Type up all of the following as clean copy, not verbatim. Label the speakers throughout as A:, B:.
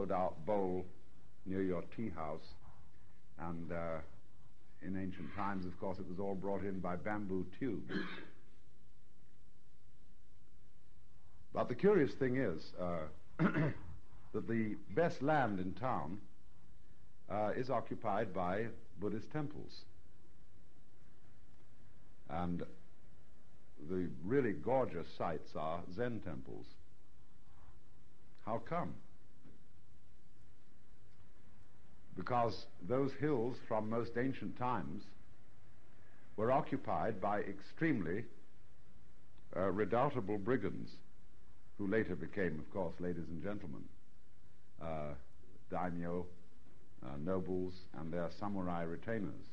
A: hollowed-out bowl near your tea house, and in ancient times, of course, it was all brought in by bamboo tubes. But the curious thing is that the best land in town is occupied by Buddhist temples. And the really gorgeous sites are Zen temples. How come? Because those hills from most ancient times were occupied by extremely redoubtable brigands, who later became, of course, ladies and gentlemen, daimyo, nobles, and their samurai retainers.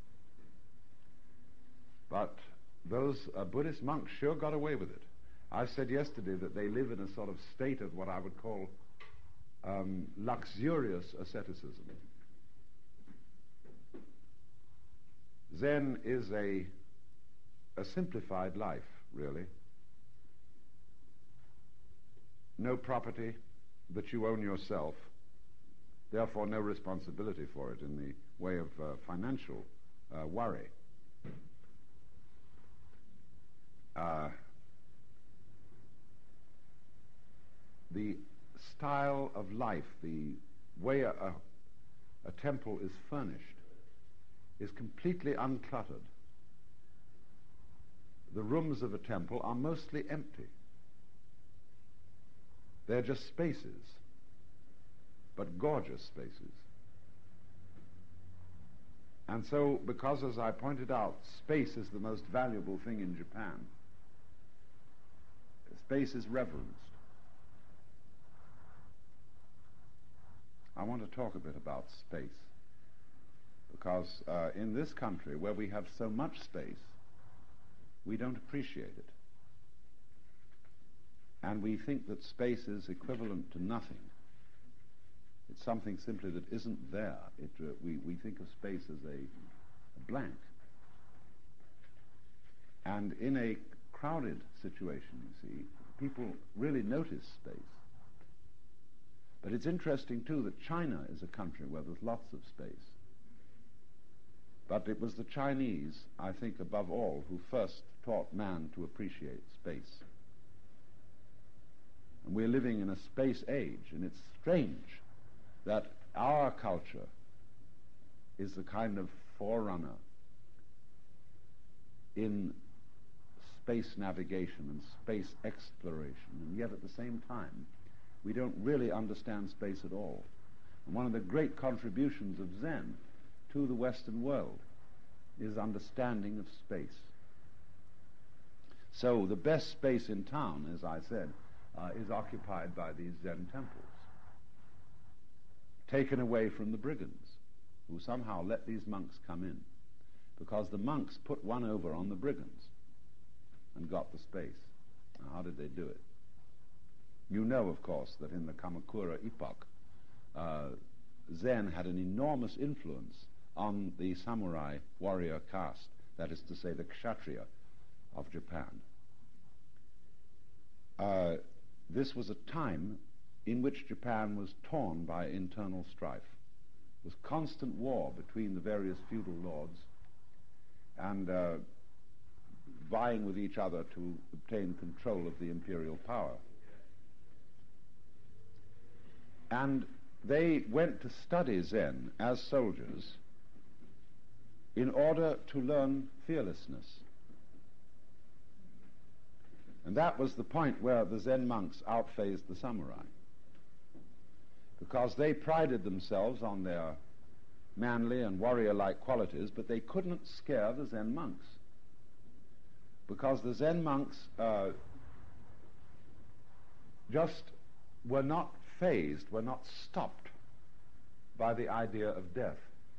A: But those Buddhist monks sure got away with it. I said yesterday that they live in a sort of state of what I would call luxurious asceticism. Zen is a simplified life, really. No property that you own yourself, therefore no responsibility for it in the way of financial worry. The style of life, the way a temple is furnished, is completely uncluttered. The rooms of a temple are mostly empty. They're just spaces, but gorgeous spaces. And so, because, as I pointed out, space is the most valuable thing in Japan, space is reverenced. I want to talk a bit about space, because in this country, where we have so much space, we don't appreciate it. And we think that space is equivalent to nothing. It's something simply that isn't there. We think of space as a blank. And in a crowded situation, you see, people really notice space. But it's interesting, too, that China is a country where there's lots of space. But it was the Chinese, I think, above all, who first taught man to appreciate space. And we're living in a space age, and it's strange that our culture is the kind of forerunner in space navigation and space exploration, and yet at the same time we don't really understand space at all. And one of the great contributions of Zen to the Western world is understanding of space. So the best space in town, as I said, is occupied by these Zen temples, taken away from the brigands, who somehow let these monks come in, because the monks put one over on the brigands and got the space. Now, how did they do it? You know, of course, that in the Kamakura epoch, Zen had an enormous influence on the samurai warrior caste, that is to say, the kshatriya of Japan. This was a time in which Japan was torn by internal strife. There was constant war between the various feudal lords, and vying with each other to obtain control of the imperial power. And they went to study Zen as soldiers in order to learn fearlessness. And that was the point where the Zen monks outphased the samurai, because they prided themselves on their manly and warrior-like qualities, but they couldn't scare the Zen monks, because the Zen monks just were not fazed, were not stopped by the idea of death.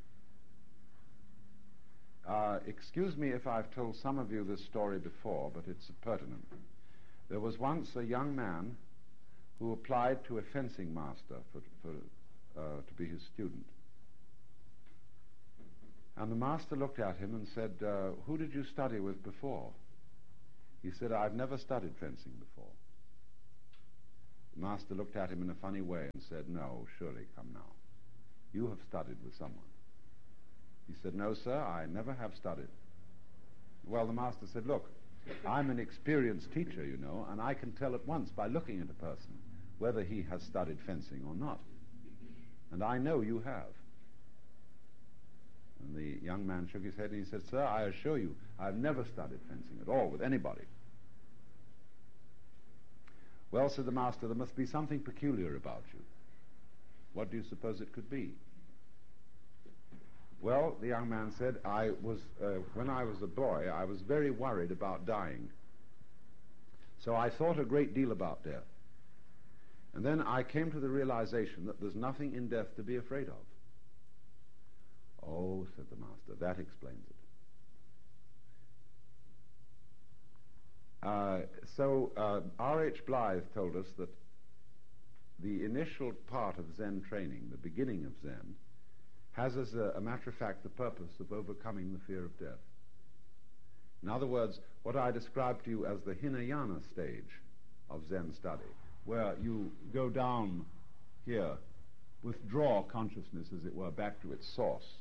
A: Excuse me if I've told some of you this story before, but it's pertinent. There was once a young man who applied to a fencing master to be his student. And the master looked at him and said, "Who did you study with before?" He said, "I've never studied fencing before." The master looked at him in a funny way and said, "No, surely, come now. You have studied with someone." He said, "No, sir, I never have studied." Well, the master said, "Look, I'm an experienced teacher, you know, and I can tell at once by looking at a person whether he has studied fencing or not. And I know you have." And the young man shook his head and he said, "Sir, I assure you, I've never studied fencing at all with anybody." "Well," said the master, "there must be something peculiar about you. What do you suppose it could be?" "Well," the young man said, when I was a boy, I was very worried about dying. So I thought a great deal about death. And then I came to the realization that there's nothing in death to be afraid of." "Oh," said the master, "that explains it." R.H. Blythe told us that the initial part of Zen training, the beginning of Zen, has as a matter of fact the purpose of overcoming the fear of death. In other words, what I described to you as the Hinayana stage of Zen study, where you go down here, withdraw consciousness, as it were, back to its source.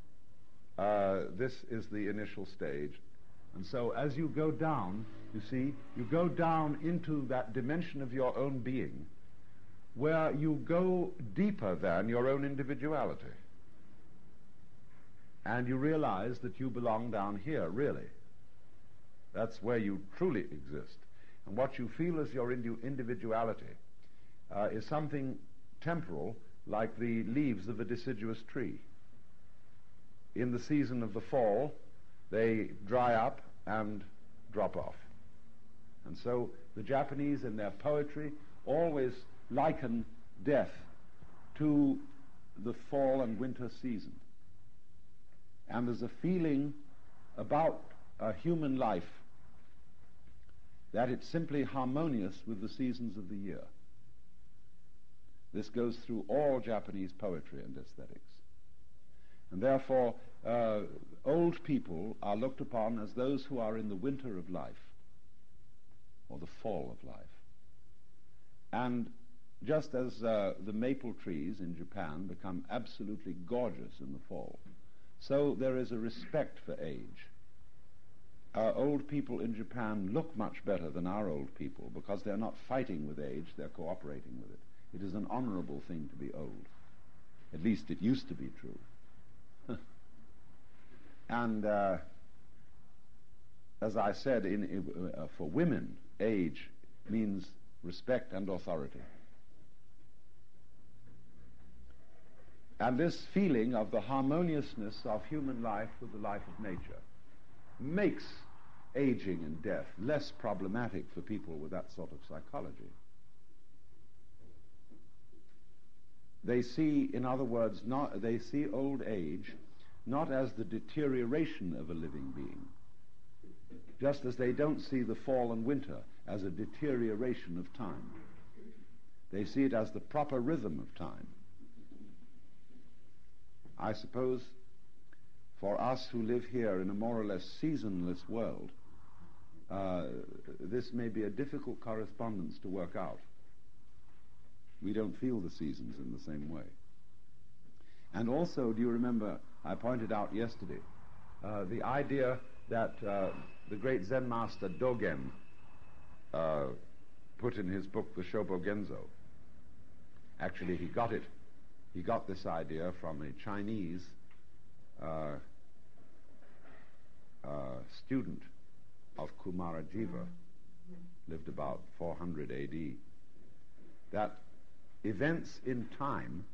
A: This is the initial stage. And so as you go down, you see, you go down into that dimension of your own being where you go deeper than your own individuality. And you realize that you belong down here, really. That's where you truly exist. And what you feel as your individuality is something temporal, like the leaves of a deciduous tree. In the season of the fall, they dry up and drop off. And so the Japanese, in their poetry, always liken death to the fall and winter season. And there's a feeling about human life that it's simply harmonious with the seasons of the year. This goes through all Japanese poetry and aesthetics. And therefore, old people are looked upon as those who are in the winter of life, or the fall of life. And just as the maple trees in Japan become absolutely gorgeous in the fall, so there is a respect for age. Our old people in Japan look much better than our old people because they're not fighting with age, they're cooperating with it. It is an honorable thing to be old. At least it used to be true. And as I said, for women, age means respect and authority. And this feeling of the harmoniousness of human life with the life of nature makes aging and death less problematic for people with that sort of psychology. They see, in other words, they see old age not as the deterioration of a living being, just as they don't see the fall and winter as a deterioration of time. They see it as the proper rhythm of time. I suppose for us who live here in a more or less seasonless world, this may be a difficult correspondence to work out. We don't feel the seasons in the same way. And also, do you remember, I pointed out yesterday, the idea that the great Zen master Dogen put in his book, The Shobogenzo. Actually, he got this idea from a Chinese student of Kumarajiva, lived about 400 A.D., that events in time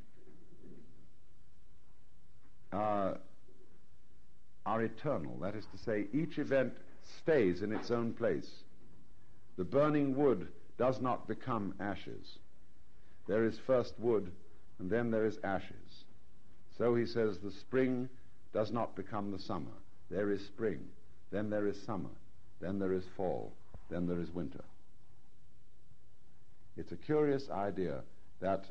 A: are eternal. That is to say, each event stays in its own place. The burning wood does not become ashes. There is first wood, and then there is ashes. So he says the spring does not become the summer. There is spring, then there is summer, then there is fall, then there is winter. It's a curious idea that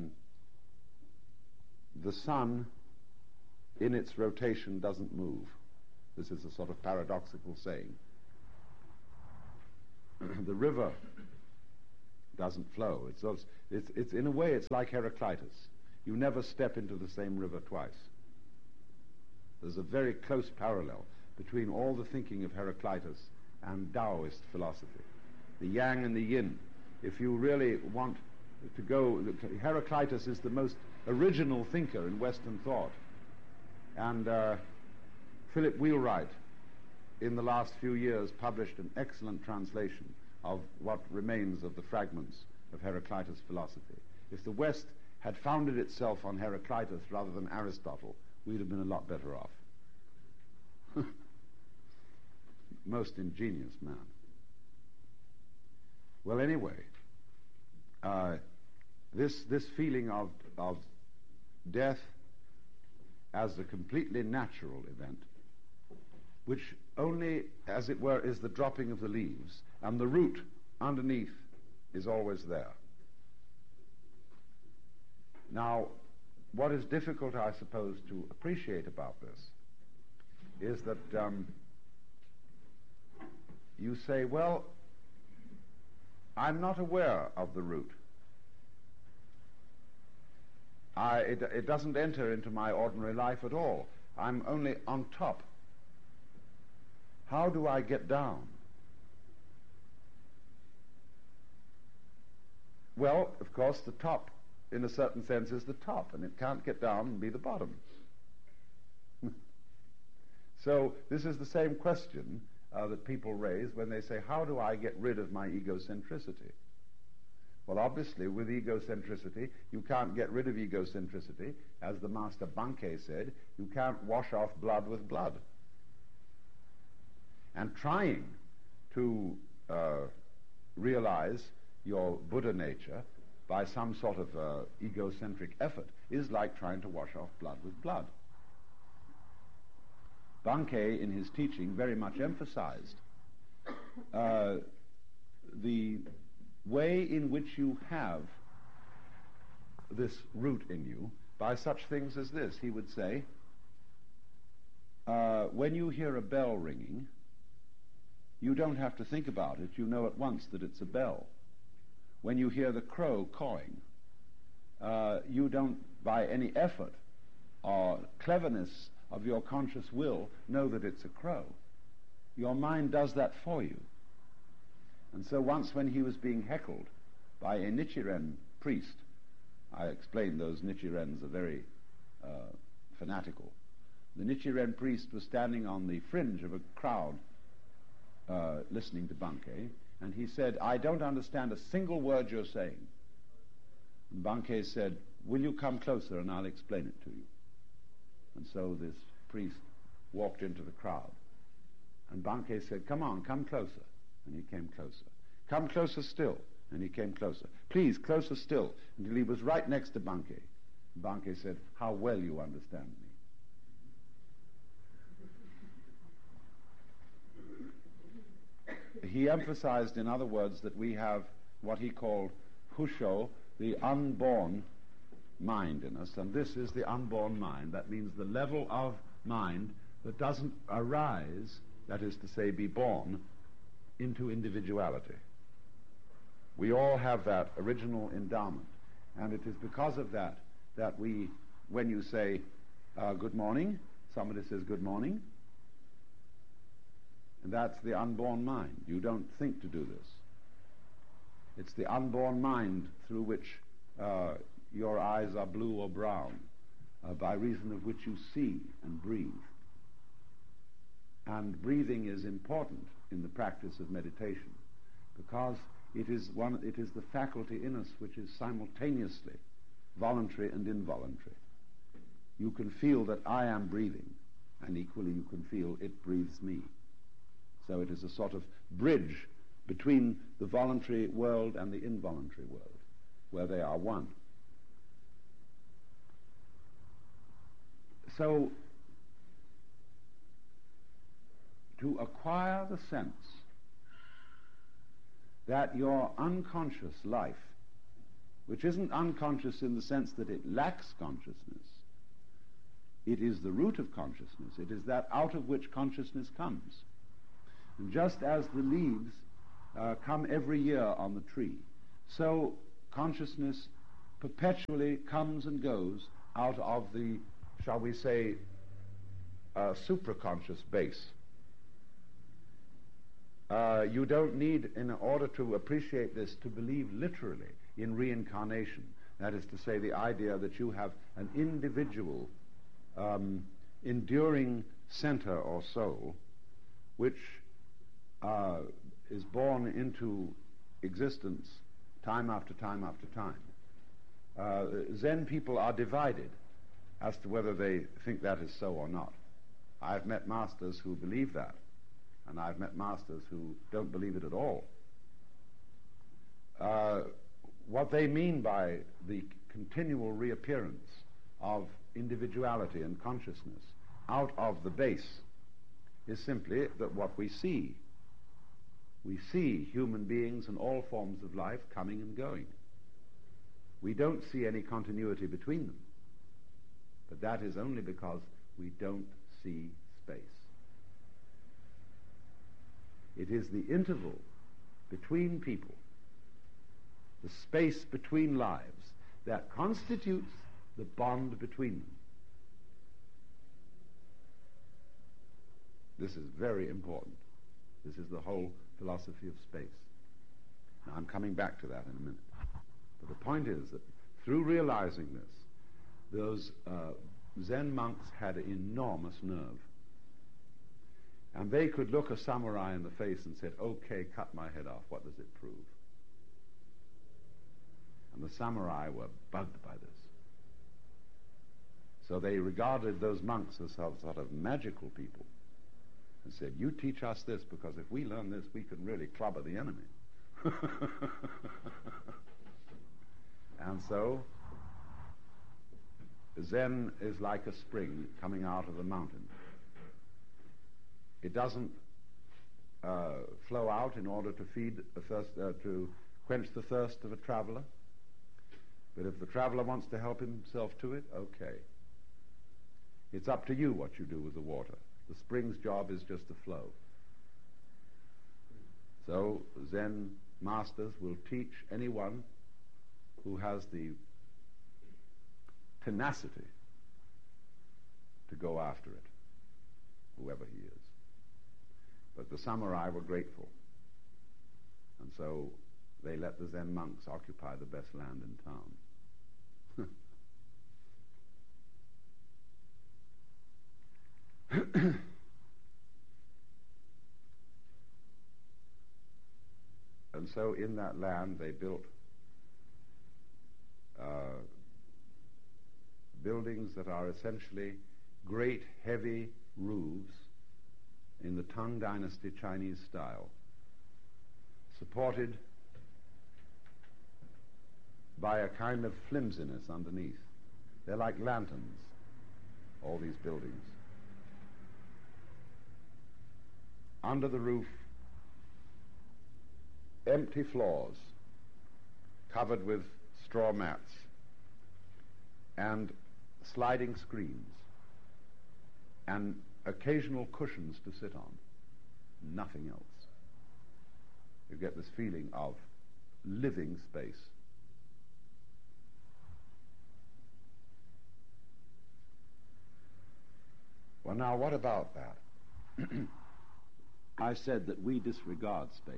A: the sun in its rotation doesn't move. This is a sort of paradoxical saying. The river doesn't flow. It's in a way, it's like Heraclitus. You never step into the same river twice. There's a very close parallel between all the thinking of Heraclitus and Taoist philosophy. The yang and the yin. If you really want to go, Heraclitus is the most original thinker in Western thought. And Philip Wheelwright, in the last few years, published an excellent translation of what remains of the fragments of Heraclitus philosophy. If the West had founded itself on Heraclitus rather than Aristotle, we'd have been a lot better off. Most ingenious man. Well, anyway, this feeling of death as a completely natural event, which only, as it were, is the dropping of the leaves, and the root underneath is always there. Now, what is difficult, I suppose, to appreciate about this is that you say, well, I'm not aware of the root. It doesn't enter into my ordinary life at all. I'm only on top. How do I get down? Well, of course, the top, in a certain sense, is the top, and it can't get down and be the bottom. So this is the same question that people raise when they say, how do I get rid of my egocentricity? Well, obviously, with egocentricity, you can't get rid of egocentricity. As the master Bankei said, you can't wash off blood with blood. And trying to realize your Buddha nature by some sort of egocentric effort is like trying to wash off blood with blood. Bankei, in his teaching, very much emphasized the way in which you have this root in you by such things as this. He would say, when you hear a bell ringing, you don't have to think about it. You know at once that it's a bell. When you hear the crow cawing, you don't, by any effort or cleverness of your conscious will, know that it's a crow. Your mind does that for you. And so once when he was being heckled by a Nichiren priest, I explained those Nichirens are very fanatical. The Nichiren priest was standing on the fringe of a crowd listening to Bankei, and he said, I don't understand a single word you're saying. And Bankei said, will you come closer and I'll explain it to you. And so this priest walked into the crowd. And Bankei said, come on, come closer. And he came closer. Come closer still. And he came closer. Please, closer still. Until he was right next to Bankei. Bankei said, how well you understand me. He emphasized, in other words, that we have what he called Husho, the unborn mind in us, and this is the unborn mind. That means the level of mind that doesn't arise, that is to say, be born into individuality. We all have that original endowment, and it is because of that that we, when you say good morning, somebody says good morning, and that's the unborn mind. You don't think to do this. It's the unborn mind through which your eyes are blue or brown, by reason of which you see and breathe. And breathing is important in the practice of meditation, because it is the faculty in us which is simultaneously voluntary and involuntary. You can feel that I am breathing, and equally you can feel it breathes me. So it is a sort of bridge between the voluntary world and the involuntary world, where they are one. So, to acquire the sense that your unconscious life, which isn't unconscious in the sense that it lacks consciousness, it is the root of consciousness, it is that out of which consciousness comes. And just as the leaves come every year on the tree, So consciousness perpetually comes and goes out of the, shall we say, supraconscious base. You don't need, in order to appreciate this, to believe literally in reincarnation. That is to say, the idea that you have an individual, enduring center or soul, which is born into existence time after time after time. Zen people are divided as to whether they think that is so or not. I've met masters who believe that, and I've met masters who don't believe it at all. What they mean by the continual reappearance of individuality and consciousness out of the base is simply that what we see human beings and all forms of life coming and going. We don't see any continuity between them, but that is only because we don't see space. It is the interval between people, the space between lives, that constitutes the bond between them. This is very important. This is the whole philosophy of space. Now, I'm coming back to that in a minute. But the point is that through realizing this, those Zen monks had enormous nerve. And they could look a samurai in the face and said, "Okay, cut my head off. What does it prove?" And the samurai were bugged by this. So they regarded those monks as sort of magical people and said, "You teach us this, because if we learn this, we can really clobber the enemy." And so Zen is like a spring coming out of the mountain. It doesn't flow out in order to feed a thirst, to quench the thirst of a traveler. But if the traveler wants to help himself to it, okay. It's up to you what you do with the water. The spring's job is just to flow. So Zen masters will teach anyone who has the tenacity to go after it, whoever he is. But the samurai were grateful, and so they let the Zen monks occupy the best land in town. And so in that land they built buildings that are essentially great heavy roofs in the Tang Dynasty Chinese style, supported by a kind of flimsiness underneath. They're like lanterns, all these buildings. Under the roof, empty floors covered with straw mats and sliding screens and occasional cushions to sit on. Nothing else. You get this feeling of living space. Well, now, what about that? I said that we disregard space.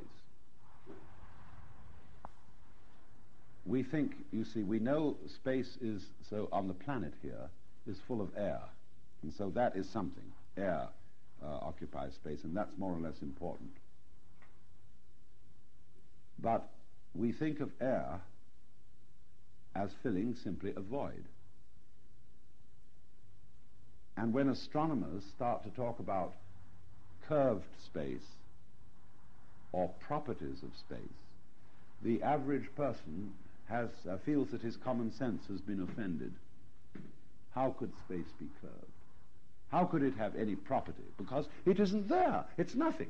A: We think, you see, we know space is, so on the planet here, is full of air. And so that is something. Air occupies space, and that's more or less important. But we think of air as filling simply a void. And when astronomers start to talk about curved space or properties of space, the average person feels that his common sense has been offended. How could space be curved? How could it have any property? Because it isn't there. It's nothing.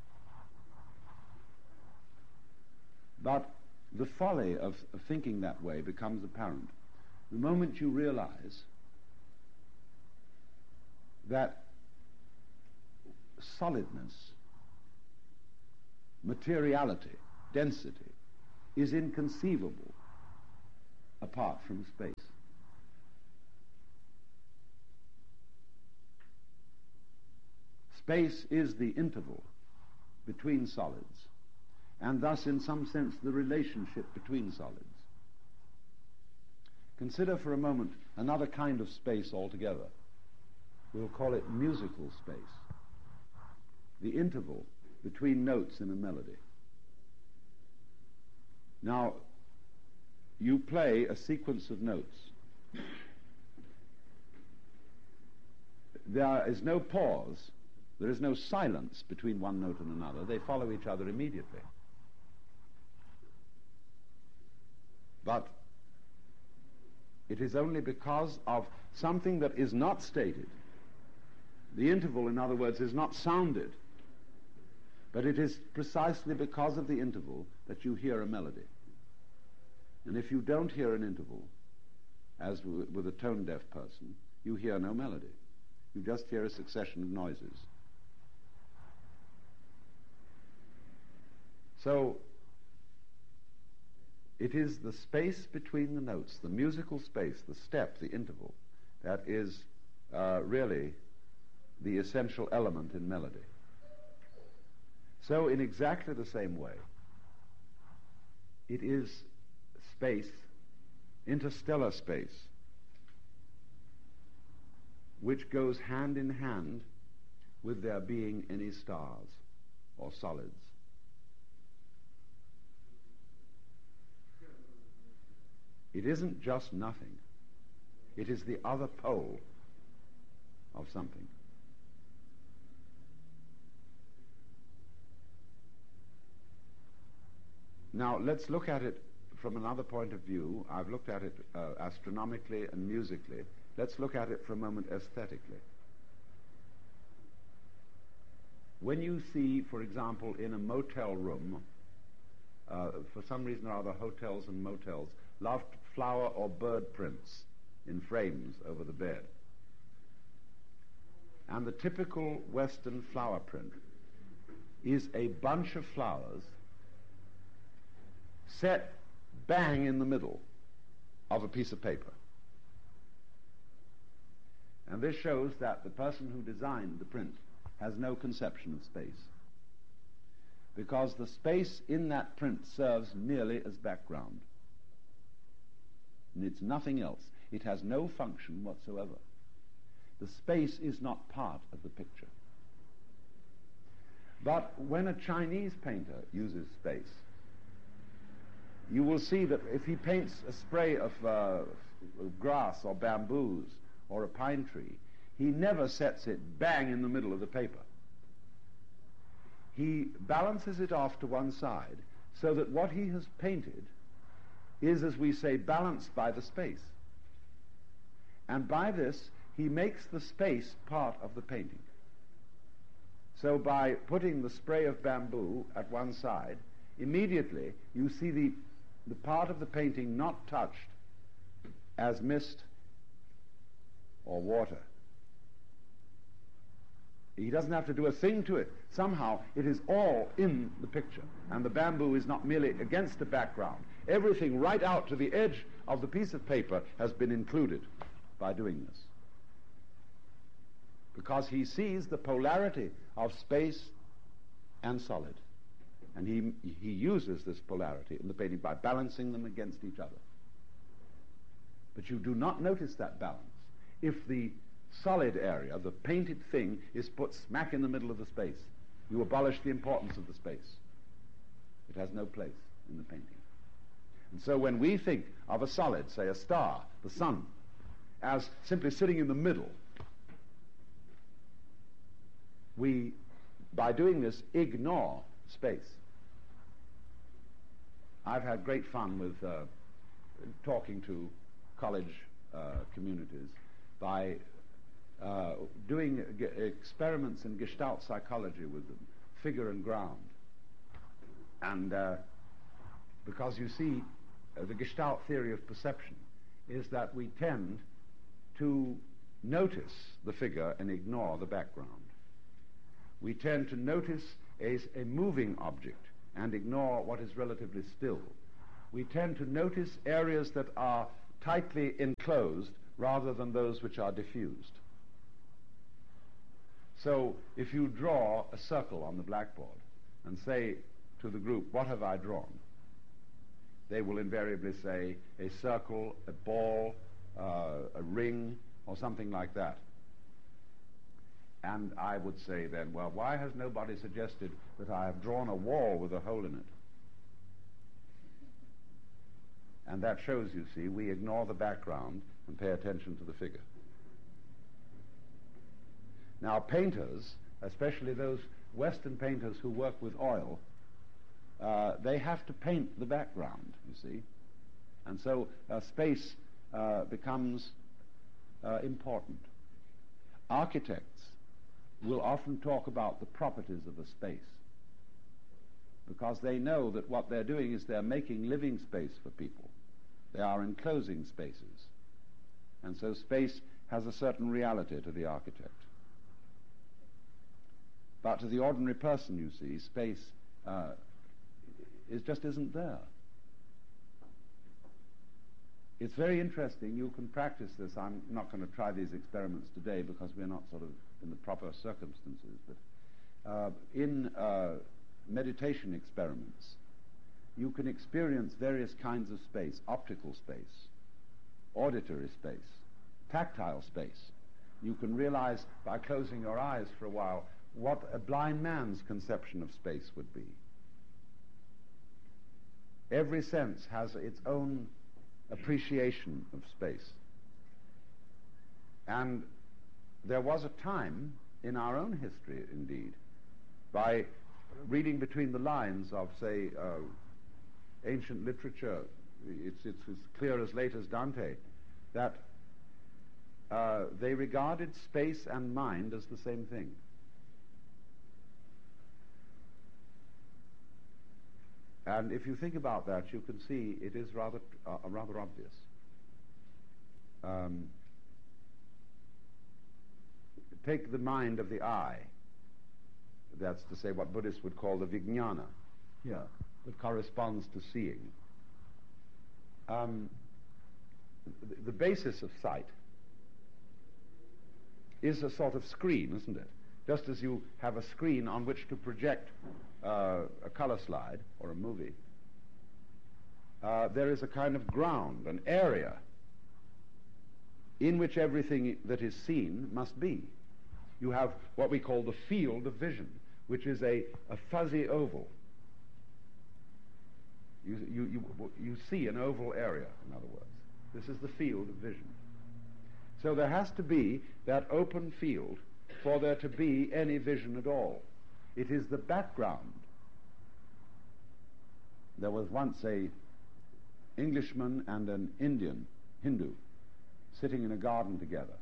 A: But the folly of thinking that way becomes apparent the moment you realize that solidness, materiality, density, is inconceivable apart from space. Space is the interval between solids, and thus, in some sense, the relationship between solids. Consider for a moment another kind of space altogether. We'll call it musical space, the interval between notes in a melody. Now, you play a sequence of notes. There is no pause. There is no silence between one note and another. They follow each other immediately. But it is only because of something that is not stated. The interval, in other words, is not sounded. But it is precisely because of the interval that you hear a melody. And if you don't hear an interval, as with a tone-deaf person, you hear no melody. You just hear a succession of noises. So, it is the space between the notes, the musical space, the step, the interval, that is really the essential element in melody. So, in exactly the same way, it is space, interstellar space, which goes hand in hand with there being any stars or solids. It isn't just nothing. It is the other pole of something. Now, let's look at it from another point of view. I've looked at it astronomically and musically. Let's look at it for a moment aesthetically. When you see, for example, in a motel room, for some reason or other, hotels and motels love flower or bird prints in frames over the bed. And the typical Western flower print is a bunch of flowers set bang in the middle of a piece of paper. And this shows that the person who designed the print has no conception of space, because the space in that print serves merely as background. And it's nothing else. It has no function whatsoever. The space is not part of the picture. But when a Chinese painter uses space, you will see that if he paints a spray of grass or bamboos or a pine tree, he never sets it bang in the middle of the paper. He balances it off to one side so that what he has painted is, as we say, balanced by the space. And by this, he makes the space part of the painting. So by putting the spray of bamboo at one side, immediately you see the part of the painting not touched as mist or water. He doesn't have to do a thing to it. Somehow it is all in the picture, and the bamboo is not merely against the background. Everything right out to the edge of the piece of paper has been included by doing this, because he sees the polarity of space and solid, and he uses this polarity in the painting by balancing them against each other. But you do not notice that balance if the solid area, the painted thing, is put smack in the middle of the space. You abolish the importance of the space. It has no place in the painting. And so when we think of a solid, say a star, the sun, as simply sitting in the middle, we, by doing this, ignore space. I've had great fun with talking to college communities by doing experiments in Gestalt psychology with them, figure and ground. And because you see, the Gestalt theory of perception is that we tend to notice the figure and ignore the background. We tend to notice a moving object and ignore what is relatively still. we tend to notice areas that are tightly enclosed rather than those which are diffused. So if you draw a circle on the blackboard and say to the group, what have I drawn? They will invariably say a circle, a ball, a ring, or something like that. And I would say then, well, why has nobody suggested that I have drawn a wall with a hole in it? And that shows, you see, we ignore the background and pay attention to the figure. Now, painters, especially those Western painters who work with oil, they have to paint the background, you see. And so space becomes important. Architects will often talk about the properties of a space because they know that what they're doing is they're making living space for people. They are enclosing spaces. And so space has a certain reality to the architect. But to the ordinary person, you see, space just isn't there. It's very interesting. You can practice this. I'm not going to try these experiments today because we're not sort of in the proper circumstances. But in meditation experiments, you can experience various kinds of space: optical space, auditory space, tactile space. You can realize by closing your eyes for a while what a blind man's conception of space would be. Every sense has its own appreciation of space. And there was a time in our own history, indeed, by reading between the lines of, say, ancient literature, it's as clear as late as Dante, that they regarded space and mind as the same thing. And if you think about that, you can see it is rather obvious. Take the mind of the eye. That's to say what Buddhists would call the vijnana, that corresponds to seeing. The basis of sight is a sort of screen, isn't it? Just as you have a screen on which to project a color slide or a movie, there is a kind of ground, an area in which everything that is seen must be. You have what we call the field of vision, which is a fuzzy oval. You see an oval area, in other words. This is the field of vision. So there has to be that open field for there to be any vision at all. It is the background. There was once a Englishman and an Indian, Hindu, sitting in a garden together.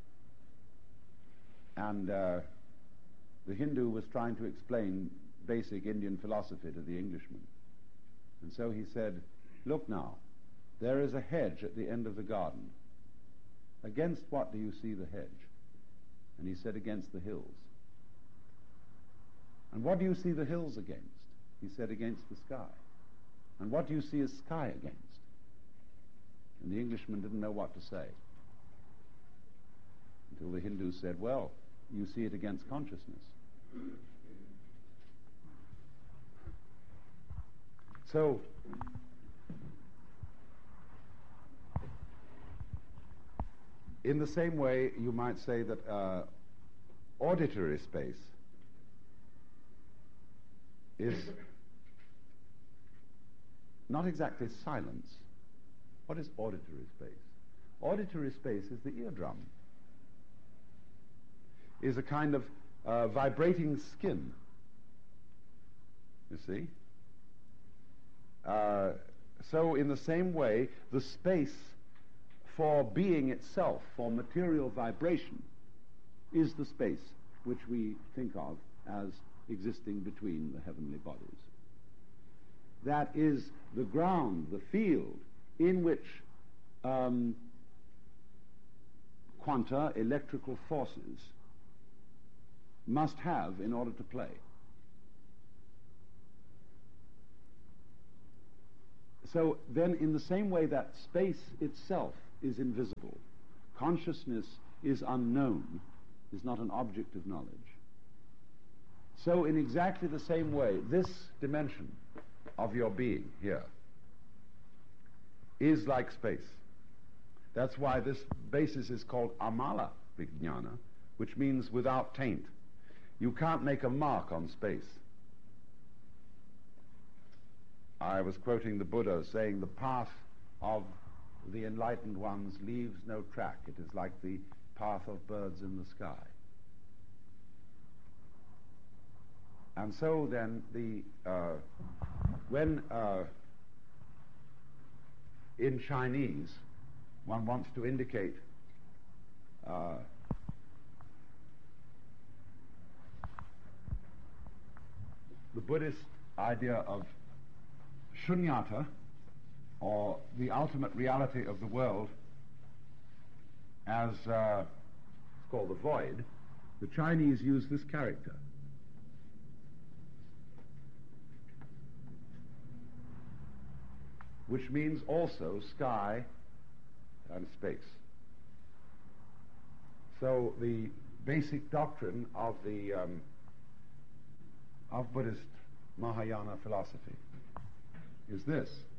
A: And the Hindu was trying to explain basic Indian philosophy to the Englishman. And so he said, "Look now, there is a hedge at the end of the garden. Against what do you see the hedge?" And he said, "Against the hills." "And what do you see the hills against?" He said, "Against the sky." "And what do you see a sky against?" And the Englishman didn't know what to say, until the Hindu said, "Well, you see it against consciousness." So, in the same way, you might say that auditory space is not exactly silence. What is auditory space? Auditory space is the eardrum, is a kind of vibrating skin, you see? So in the same way, the space for being itself, for material vibration, is the space which we think of as existing between the heavenly bodies. That is the ground, the field, in which quanta, electrical forces, must have in order to play. so then in the same way that space itself is invisible, consciousness is unknown, is not an object of knowledge. So in exactly the same way, this dimension of your being here is like space. That's why this basis is called amala vijnana, which means without taint. You can't make a mark on space. I was quoting the Buddha saying the path of the enlightened ones leaves no track. It is like the path of birds in the sky. And so then when in Chinese one wants to indicate the Buddhist idea of shunyata, or the ultimate reality of the world, as it's called the void, the Chinese use this character. Which means also sky and space. So the basic doctrine of the of Buddhist Mahayana philosophy is this: